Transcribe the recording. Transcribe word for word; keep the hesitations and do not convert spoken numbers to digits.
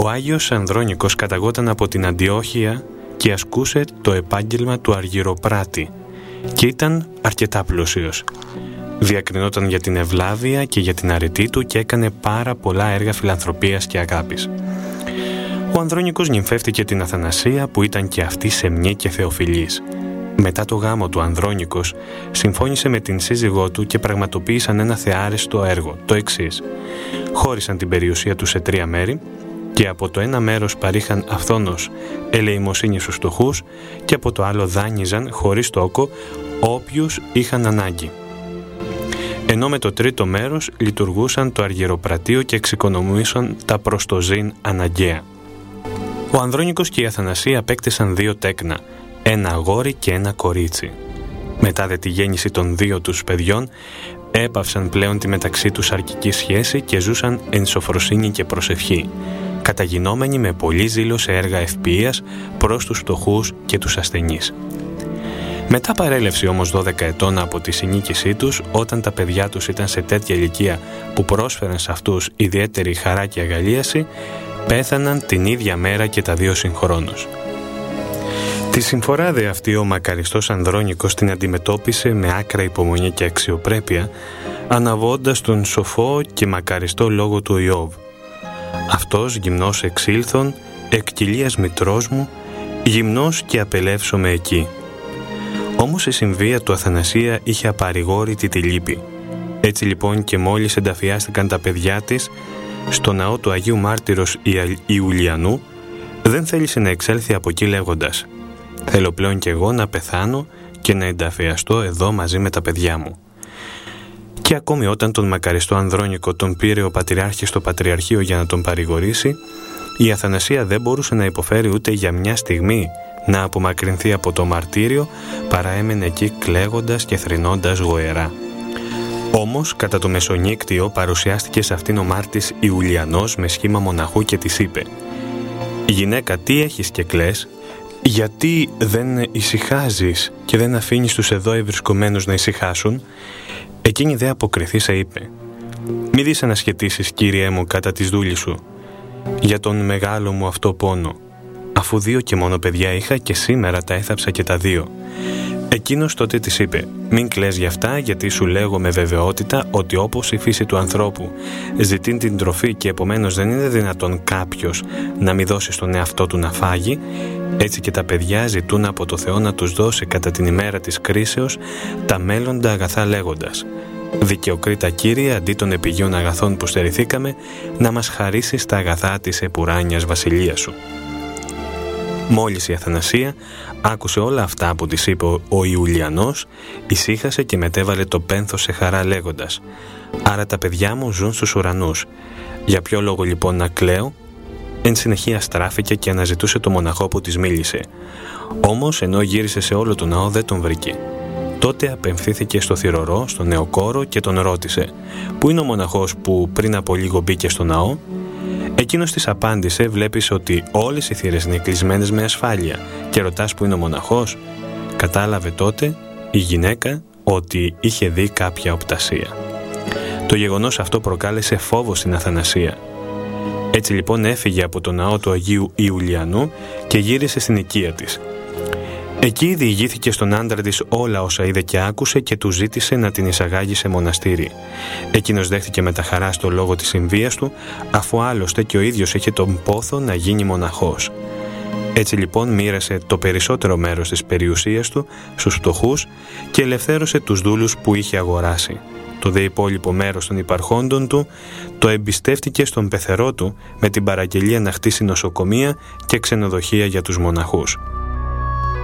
Άγιος Ανδρώνικος καταγόταν από την Αντιόχεια και ασκούσε το επάγγελμα του αργυροπράτη και ήταν αρκετά πλούσιος. Διακρινόταν για την ευλάβεια και για την αρετή του και έκανε πάρα πολλά έργα φιλανθρωπίας και αγάπης. Ο Ανδρώνικος νυμφεύτηκε την Αθανασία που ήταν και αυτή σεμνή και θεοφιλής. Μετά το γάμο του Ανδρώνικος συμφώνησε με την σύζυγό του και πραγματοποίησαν ένα θεάριστο έργο, το εξής. Χώρισαν την περιουσία του σε τρία μέρη και από το ένα μέρος παρήχαν αυθόνως ελεημοσύνη στους φτωχούς και από το άλλο δάνειζαν χωρίς τόκο όποιους είχαν ανάγκη. Ενώ με το τρίτο μέρος λειτουργούσαν το αργυροπρατείο και εξοικονομούσαν τα προς το ζήν αναγκαία. Ο Ανδρώνικος και η Αθανασία απέκτησαν δύο τέκνα, ένα αγόρι και ένα κορίτσι. Μετά δε τη γέννηση των δύο τους παιδιών, έπαυσαν πλέον τη μεταξύ τους αρκική σχέση και ζούσαν εν σοφροσύνη και προσευχή, καταγινόμενοι με πολύ ζήλο σε έργα ευποιίας προς τους φτωχούς και τους ασθενείς. Μετά παρέλευση όμως δώδεκα ετών από τη συνοίκησή τους, όταν τα παιδιά τους ήταν σε τέτοια ηλικία που πρόσφεραν σε αυτούς ιδιαίτερη χαρά και αγαλίαση, πέθαναν την ίδια μέρα και τα δύο συγχρόνως. Τη συμφορά δε αυτή ο μακαριστός Ανδρώνικος την αντιμετώπισε με άκρα υπομονή και αξιοπρέπεια, αναβώντας τον σοφό και μακαριστό λόγο του Ιώβ. Αυτός γυμνός εξήλθον, εκ κοιλίας μητρός μου, γυμνός και απελεύσομαι εκεί. Όμως η συμβία του Αθανασία είχε απαρηγόρητη τη λύπη. Έτσι λοιπόν και μόλις ενταφιάστηκαν τα παιδιά της, στο ναό του Αγίου Μάρτυρος Ιουλιανού, δεν θέλησε να εξέλθει από εκεί λέγοντας «Θέλω πλέον κι εγώ να πεθάνω και να ενταφιαστώ εδώ μαζί με τα παιδιά μου». Και ακόμη όταν τον μακαριστό Ανδρώνικο τον πήρε ο Πατριάρχης στο Πατριαρχείο για να τον παρηγορήσει, η Αθανασία δεν μπορούσε να υποφέρει ούτε για μια στιγμή να απομακρυνθεί από το μαρτύριο, παρά έμενε εκεί κλαίγοντας και θρηνώντας γοερά. Όμως, κατά το μεσονύκτιο παρουσιάστηκε σε αυτήν ο Μάρτης Ιουλιανός με σχήμα μοναχού και της είπε «Γυναίκα, τι έχεις και κλαις? Γιατί δεν ησυχάζεις και δεν αφήνεις τους εδώ ευρισκομένους να ησυχάσουν?» Εκείνη δε αποκριθήσα είπε «Μη δεις ανασχετήσεις, κύριέ μου, κατά της δούλης σου, για τον μεγάλο μου αυτό πόνο, αφού δύο και μόνο παιδιά είχα και σήμερα τα έθαψα και τα δύο». Εκείνος τότε της είπε «Μην κλαις γι' αυτά, γιατί σου λέγω με βεβαιότητα ότι όπως η φύση του ανθρώπου ζητεί την τροφή και επομένως δεν είναι δυνατόν κάποιος να μην δώσει στον εαυτό του να φάγει, έτσι και τα παιδιά ζητούν από το Θεό να τους δώσει κατά την ημέρα της κρίσεως τα μέλλοντα αγαθά λέγοντας «Δικαιοκρίτα Κύριε, αντί των επιγείων αγαθών που στερηθήκαμε, να μας χαρίσεις τα αγαθά της επουράνιας βασιλείας σου». Μόλις η Αθανασία άκουσε όλα αυτά που της είπε ο Ιουλιανός, ησύχασε και μετέβαλε το πένθος σε χαρά λέγοντας «Άρα τα παιδιά μου ζουν στους ουρανούς. Για ποιο λόγο λοιπόν να κλαίω?» Εν συνεχεία στράφηκε και αναζητούσε το μοναχό που της μίλησε. Όμως ενώ γύρισε σε όλο τον ναό δεν τον βρήκε. Τότε απεμφθήθηκε στο θυρωρό, στον νεοκόρο και τον ρώτησε «Πού είναι ο μοναχός που πριν από λίγο μπήκε στο ναό?» Εκείνος της απάντησε «Βλέπεις ότι όλες οι θύρες είναι κλεισμένες με ασφάλεια και ρωτάς που είναι ο μοναχός?» Κατάλαβε τότε η γυναίκα ότι είχε δει κάποια οπτασία. Το γεγονός αυτό προκάλεσε φόβο στην Αθανασία. Έτσι λοιπόν έφυγε από το ναό του Αγίου Ιουλιανού και γύρισε στην οικία της. Εκεί διηγήθηκε στον άντρα της όλα όσα είδε και άκουσε και του ζήτησε να την εισαγάγει σε μοναστήρι. Εκείνος δέχτηκε με τα χαρά στο λόγο της συμβίας του, αφού άλλωστε και ο ίδιος είχε τον πόθο να γίνει μοναχός. Έτσι λοιπόν μοίρασε το περισσότερο μέρος της περιουσίας του στους φτωχούς και ελευθέρωσε τους δούλους που είχε αγοράσει. Το δε υπόλοιπο μέρος των υπαρχόντων του το εμπιστεύτηκε στον πεθερό του με την παραγγελία να χτίσει νοσοκομεία και ξενοδοχεία για τους μοναχούς.